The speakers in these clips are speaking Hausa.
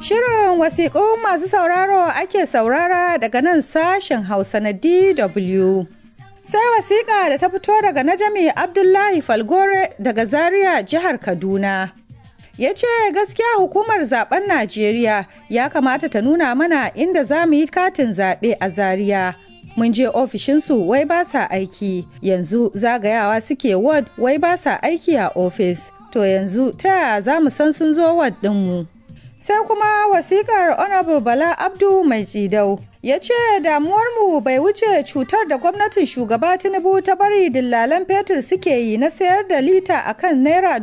Shirin wasiƙun masu sauraro ake saurara daga nan sashen Hausa na DW. Sai wasiƙa da ta fito daga Najami Abdullahi Falgore daga Zaria jihar Kaduna. Ya ce gaskiya hukumar zaben Najeriya ya kamata ta nuna mana inda za mu yi katin zaɓe a Zaria. Mun je ofishinsu wai ba sa aiki, yanzu zagayawa suke ward wai ba sa aiki a ofis. To yanzu ta yaya za mu san sun zo ward ɗinmu? Sai kuma wasikar Honorable Bala Abdu Mai Tsidau ya ce damuwarmu bai wuce cutar da gwamnatin shugaba Tinubu ta bari dillalan fetur suke yi na sayar da lita akan naira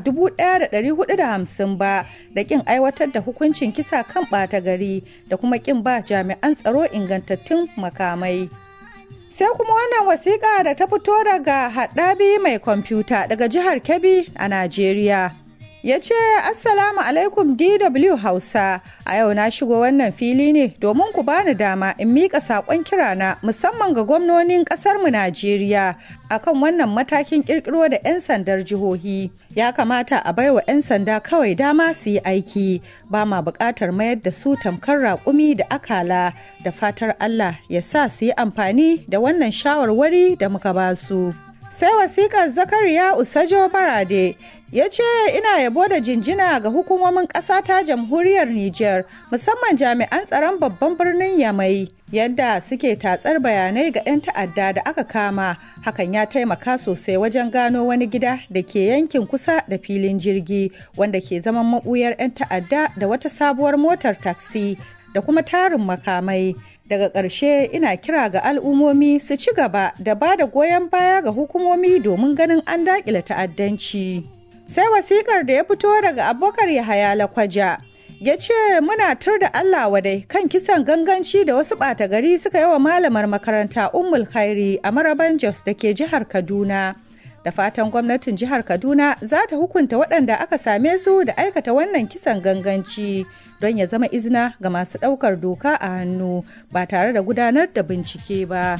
1,450 ba da kin aiwatar da hukuncin kisa kan ɓata gari da kuma kin ba jami'an tsaro ingantattun makamai. Sai kuma wannan wasiƙa da ta fito daga Haɗabi mai kwamfuta daga jihar Kebbi a Najeriya. Ya ce Assalamu alaikum DW Hausa, a yau na shigo wannan fili ne domin ku bani dama in miƙa saƙon kirana musamman ga gwamnonin ƙasarmu Najeriya akan wannan matakin ƙirƙiro da 'yan sandar jihohi. Ya kamata a baiwa 'yan sanda kawai dama su yi aiki, ba ma buƙatar mayar da su tamkar raƙumi da akala, da fatar Allah ya sa su yi amfani da wannan shawarwari da muka ba su. Sai wasiƙar Zakariya Usajo Barade ya ce ina yabo da jinjina ga hukumomin ƙasa ta jamhuriyar Nijar musamman jami'an tsaron babban birnin Yamai yadda suke tatsar bayanai ga 'yan ta'adda da aka kama. Hakan ya taimaka sosai wajen gano wani gida da ke yankin kusa da filin jirgi wanda ke zaman maɓuyar 'yan ta'adda da wata sabuwar motar taksi da kuma tarin makamai. Daga ƙarshe ina kira ga al'ummomi su ci gaba da ba da goyon baya ga hukumomi domin ganin an daƙile ta'addanci. Sai wasiƙar da ya fito daga Abubakar Yahaya Lakwaja ya ce muna tur da Allah wadai kan kisan ganganci da wasu ɓata gari suka yi wa malamar makaranta Ummul Khairi a Maraban Jos da ke jihar Kaduna. Da fatan gwamnatin jihar Kaduna za ta hukunta waɗanda aka same su da aikata wannan kisan ganganci don ya zama izina ga masu ɗaukar doka a hannu ba tare da gudanar da bincike ba.